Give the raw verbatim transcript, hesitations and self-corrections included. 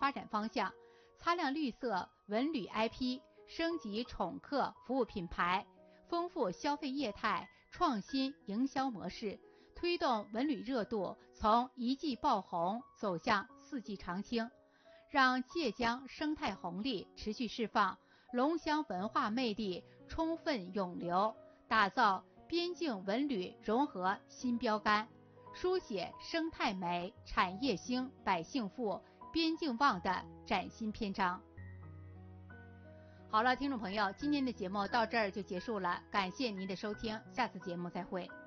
发展方向，擦亮绿色文旅 I P， 升级宠客服务品牌，丰富消费业态，创新营销模式，推动文旅热度从一季爆红走向四季常青，让界江生态红利持续释放，龙乡文化魅力充分涌流，打造边境文旅融合新标杆，书写生态美、产业兴、百姓富、边境旺的崭新篇章。好了，听众朋友，今天的节目到这儿就结束了，感谢您的收听，下次节目再会。